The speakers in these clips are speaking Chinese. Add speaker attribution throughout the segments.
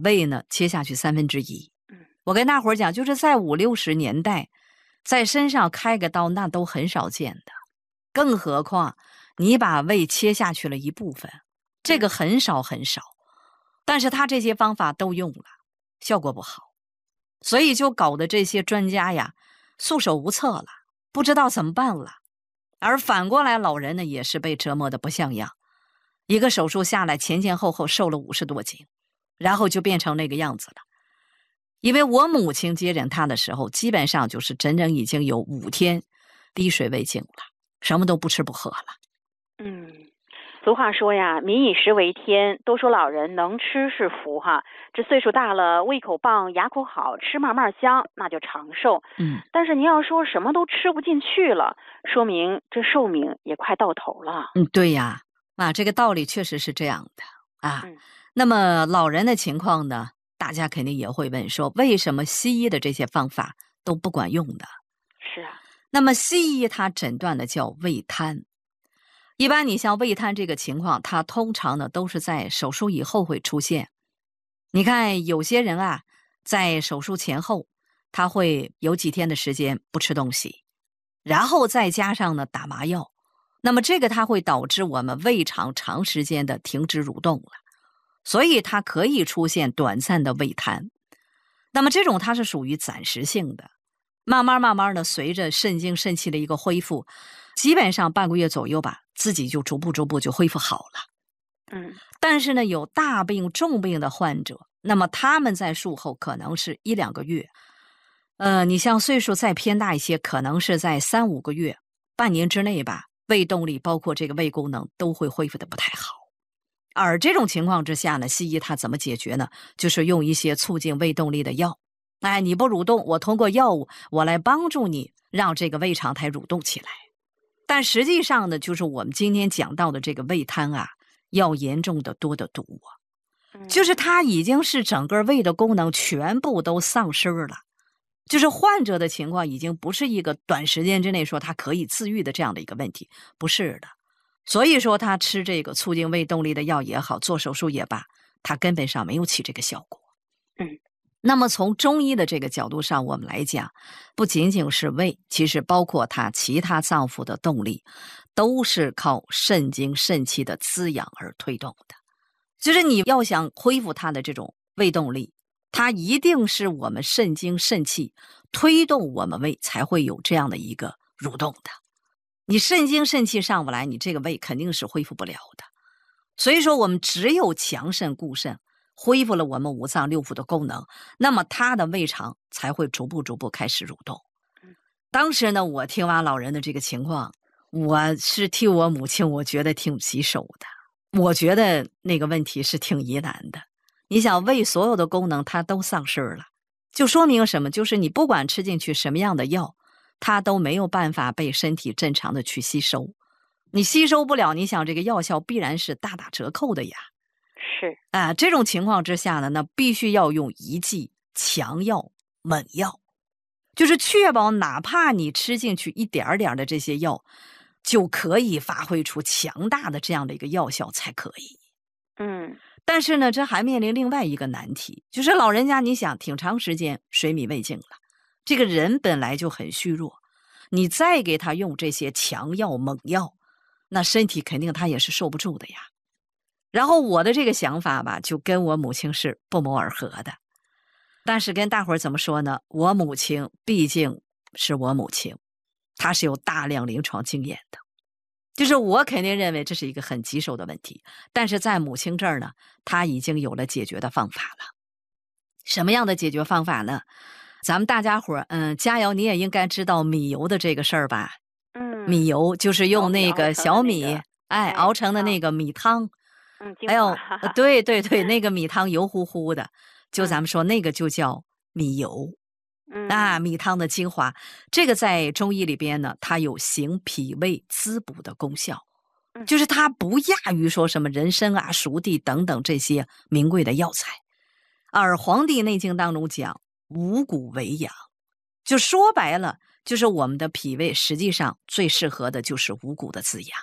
Speaker 1: 胃呢切下去1/3。
Speaker 2: 嗯，
Speaker 1: 我跟大伙儿讲，就是在50、60年代，在身上开个刀那都很少见的，更何况你把胃切下去了一部分，这个很少很少。但是他这些方法都用了，效果不好，所以就搞得这些专家呀束手无策了，不知道怎么办了。而反过来老人呢也是被折磨得不像样，一个手术下来前前后后瘦了50多斤，然后就变成那个样子了。因为我母亲接诊他的时候，基本上就是整整已经有5天滴水未进了，什么都不吃不喝了。
Speaker 2: 俗话说呀，民以食为天，都说老人能吃是福哈。这岁数大了，胃口棒，牙口好，吃慢慢香，那就长寿。但是您要说什么都吃不进去了，说明这寿命也快到头了。
Speaker 1: 对呀，这个道理确实是这样的啊。那么老人的情况呢，大家肯定也会问说，为什么西医的这些方法都不管用的？
Speaker 2: 是啊。
Speaker 1: 那么西医它诊断的叫胃瘫。一般你像胃瘫这个情况，它通常呢都是在手术以后会出现。你看有些人啊，在手术前后，他会有几天的时间不吃东西，然后再加上呢打麻药，那么这个它会导致我们胃肠长时间的停止蠕动了，所以它可以出现短暂的胃瘫。那么这种它是属于暂时性的，慢慢的随着肾精肾气的一个恢复，基本上半个月左右吧，自己就逐步就恢复好了。但是呢，有大病重病的患者，那么他们在术后可能是1、2个月，你像岁数再偏大一些，可能是在3、5个月、半年之内吧，胃动力包括这个胃功能都会恢复的不太好。而这种情况之下呢，西医它怎么解决呢？就是用一些促进胃动力的药。你不蠕动，我通过药物我来帮助你让这个胃肠苔蠕动起来。但实际上呢，就是我们今天讲到的这个胃瘫啊，要严重的多得多就是它已经是整个胃的功能全部都丧失了，就是患者的情况已经不是一个短时间之内说他可以自愈的这样的一个问题，不是的。所以说他吃这个促进胃动力的药也好，做手术也罢，他根本上没有起这个效果。那么从中医的这个角度上我们来讲，不仅仅是胃，其实包括它其他脏腑的动力都是靠肾精肾气的滋养而推动的。就是你要想恢复它的这种胃动力，它一定是我们肾精肾气推动我们胃才会有这样的一个蠕动的。你肾精肾气上不来，你这个胃肯定是恢复不了的。所以说我们只有强肾固肾，恢复了我们5脏6腑的功能，那么它的胃肠才会逐步开始蠕动。当时呢，我听完老人的这个情况，我是替我母亲，我觉得挺棘手的。我觉得那个问题是挺疑难的。你想胃所有的功能它都丧失了，就说明什么？就是你不管吃进去什么样的药，它都没有办法被身体正常的去吸收。你吸收不了，你想这个药效必然是大打折扣的呀。
Speaker 2: 是
Speaker 1: 这种情况之下呢，那必须要用一剂强药猛药，就是确保哪怕你吃进去一点点的这些药，就可以发挥出强大的这样的一个药效才可以。但是呢，这还面临另外一个难题，就是老人家你想挺长时间水米未进了，这个人本来就很虚弱，你再给他用这些强药猛药，那身体肯定他也是受不住的呀。然后我的这个想法吧，就跟我母亲是不谋而合的。但是跟大伙儿怎么说呢？我母亲毕竟是我母亲，她是有大量临床经验的。就是我肯定认为这是一个很棘手的问题，但是在母亲这儿呢，她已经有了解决的方法了。什么样的解决方法呢？咱们大家伙儿，佳瑶你也应该知道米油的这个事儿吧？米油就是用那个小米，熬成的那个米汤。还有对，那个米汤油乎乎的，就咱们说那个就叫米油。米汤的精华，这个在中医里边呢，它有行脾胃滋补的功效，就是它不亚于说什么人参啊、熟地等等这些名贵的药材。而《黄帝内经》当中讲五谷为养，就说白了，就是我们的脾胃实际上最适合的就是五谷的滋养。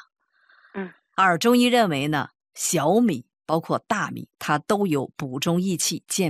Speaker 1: 而中医认为呢，小米包括大米，它都有补中益气、健